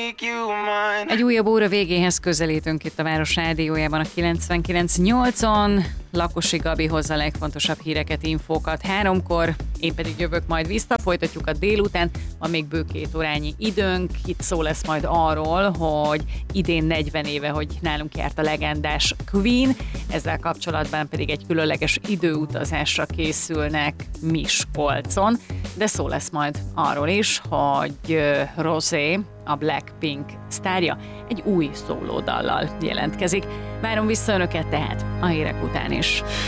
Egy újabb óra végéhez közelítünk itt a Város Rádiójában a 99.8-on. Lakosi Gabi hozza a legfontosabb híreket, infókat 3-kor, én pedig jövök majd vissza, folytatjuk a délután, van még bő 2 órányi időnk, itt szó lesz majd arról, hogy idén 40 éve, hogy nálunk járt a legendás Queen, ezzel kapcsolatban pedig egy különleges időutazásra készülnek Miskolcon, de szó lesz majd arról is, hogy Rosé, a Blackpink sztárja egy új szólódallal jelentkezik. Várom vissza önöket tehát a hírek után is.